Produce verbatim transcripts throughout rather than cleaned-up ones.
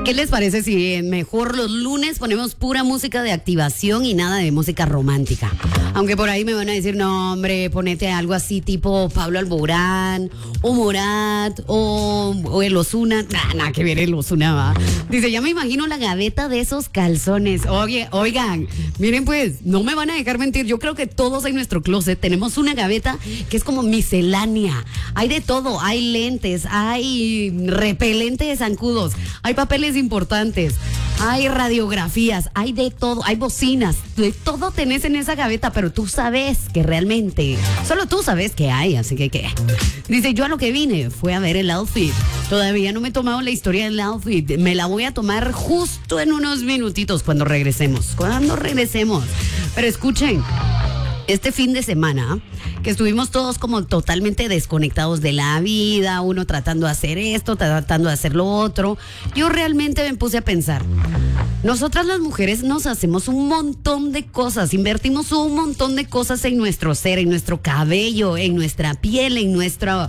¿Qué les parece si mejor los lunes ponemos pura música de activación y nada de música romántica? Aunque por ahí me van a decir, no, hombre, ponete algo así tipo Pablo Alborán, o Morat, o, o el Ozuna. Nah, nada que ver el Ozuna, va. Dice, ya me imagino la gaveta de esos calzones. Oye, oigan, miren pues, no me van a dejar mentir. Yo creo que todos en nuestro closet tenemos una gaveta que es como miscelánea. Hay de todo, hay lentes, hay repelente de zancudos, hay papeles importantes, hay radiografías, hay de todo, hay bocinas, de todo tenés en esa gaveta, pero tú sabes que realmente, solo tú sabes que hay, así que ¿qué? Dice, yo a lo que vine fue a ver el outfit. Todavía no me he tomado la historia del outfit, me la voy a tomar justo en unos minutitos cuando regresemos, cuando regresemos. Pero escuchen, este fin de semana, que estuvimos todos como totalmente desconectados de la vida, uno tratando de hacer esto, tratando de hacer lo otro, yo realmente me puse a pensar, nosotras las mujeres nos hacemos un montón de cosas, invertimos un montón de cosas en nuestro ser, en nuestro cabello, en nuestra piel, en nuestro,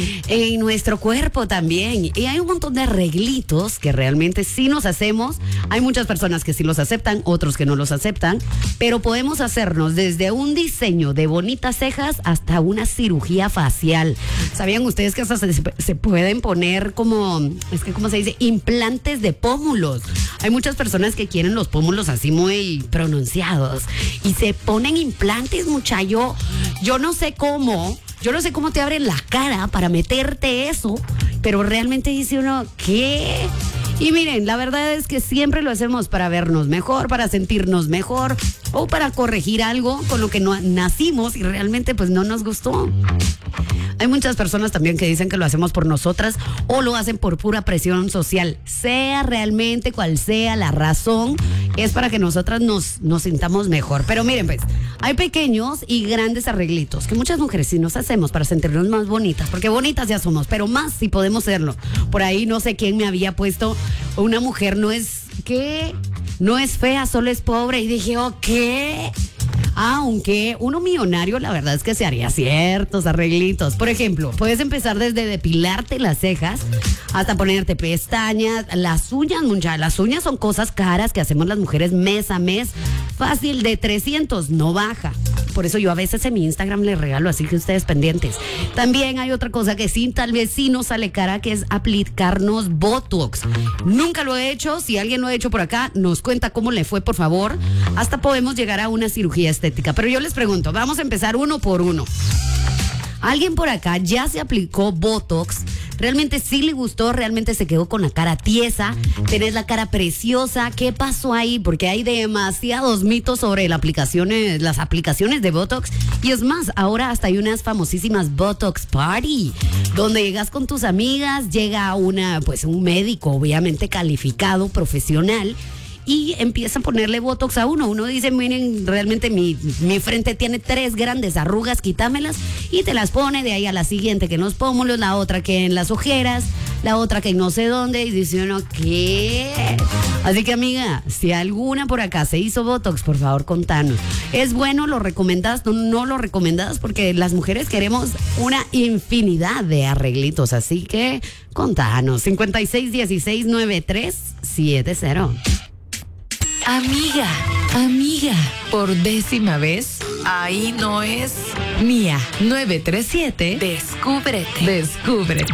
en nuestro cuerpo también, y hay un montón de arreglitos que realmente sí nos hacemos. Hay muchas personas que sí los aceptan, otros que no los aceptan, pero podemos hacernos desde un diseño de bonitas cejas hasta una cirugía facial. ¿Sabían ustedes que hasta se, se pueden poner como, es que cómo se dice, implantes de pómulos? Hay muchas personas que quieren los pómulos así muy pronunciados y se ponen implantes, muchacho. Yo no sé cómo, yo no sé cómo te abren la cara para meterte eso, pero realmente dice uno, ¿qué? Y miren, la verdad es que siempre lo hacemos para vernos mejor, para sentirnos mejor o para corregir algo con lo que no nacimos y realmente pues no nos gustó. Hay muchas personas también que dicen que lo hacemos por nosotras o lo hacen por pura presión social. Sea realmente cual sea la razón, es para que nosotras nos, nos sintamos mejor. Pero miren pues, hay pequeños y grandes arreglitos que muchas mujeres sí nos hacemos para sentirnos más bonitas, porque bonitas ya somos, pero más si podemos serlo. Por ahí no sé quién me había puesto, una mujer no es, ¿qué? No es fea, solo es pobre. Y dije, ¿oh, qué? Aunque uno millonario, la verdad es que se haría ciertos arreglitos. Por ejemplo, puedes empezar desde depilarte las cejas hasta ponerte pestañas, las uñas, muchachas. Las uñas son cosas caras que hacemos las mujeres mes a mes. Fácil, de trescientos, no baja. Por eso yo a veces en mi Instagram les regalo, así que ustedes pendientes. También hay otra cosa que sí, tal vez sí nos sale cara, que es aplicarnos Botox. Nunca lo he hecho. Si alguien lo ha hecho por acá, nos cuenta cómo le fue, por favor. Hasta podemos llegar a una cirugía estética. Pero yo les pregunto, vamos a empezar uno por uno. ¿Alguien por acá ya se aplicó Botox? ¿Realmente sí le gustó? ¿Realmente se quedó con la cara tiesa? ¿Tenés la cara preciosa? ¿Qué pasó ahí? Porque hay demasiados mitos sobre la aplicaciones, las aplicaciones de Botox. Y es más, ahora hasta hay unas famosísimas Botox Party, donde llegas con tus amigas, llega una, pues un médico obviamente calificado, profesional, y empieza a ponerle Botox a uno. Uno dice, miren, realmente mi, mi frente tiene tres grandes arrugas, quítamelas, y te las pone. De ahí a la siguiente que en los pómulos, la otra que en las ojeras, la otra que en no sé dónde, y dice uno, ¿qué? Así que, amiga, si alguna por acá se hizo Botox, por favor, contanos. ¿Es bueno? ¿Lo recomendás? ¿No, no lo recomendás? Porque las mujeres queremos una infinidad de arreglitos, así que contanos. cincuenta y seis dieciséis noventa y tres setenta. Amiga, amiga, por décima vez, ahí no es Mía nueve tres siete. Descúbrete, descúbrete.